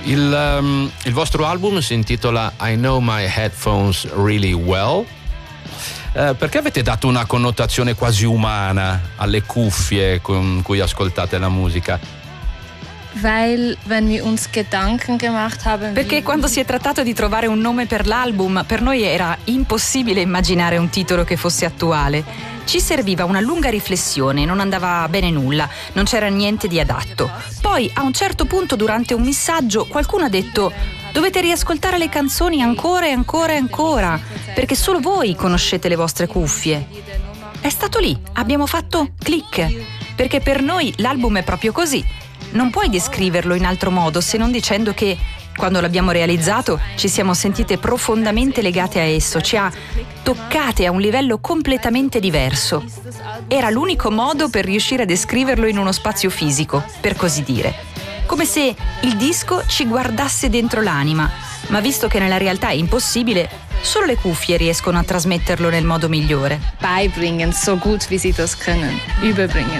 Il vostro album si intitola I Know My Headphones Really Well. Perché avete dato una connotazione quasi umana alle cuffie con cui ascoltate la musica? Weil, wenn wir uns Gedanken gemacht haben, Perché quando si è trattato di trovare un nome per l'album, per noi era impossibile immaginare un titolo che fosse attuale. Ci serviva una lunga riflessione, non andava bene nulla, non c'era niente di adatto. Poi, a un certo punto, durante un missaggio, qualcuno ha detto: dovete riascoltare le canzoni ancora e ancora e ancora, perché solo voi conoscete le vostre cuffie. È stato lì, abbiamo fatto click, perché per noi l'album è proprio così. Non puoi descriverlo in altro modo se non dicendo che, quando l'abbiamo realizzato, ci siamo sentite profondamente legate a esso, ci ha toccate a un livello completamente diverso. Era l'unico modo per riuscire a descriverlo in uno spazio fisico, per così dire. Come se il disco ci guardasse dentro l'anima, ma visto che nella realtà è impossibile, solo le cuffie riescono a trasmetterlo nel modo migliore. beibringen, so gut wie sie das können, überbringen.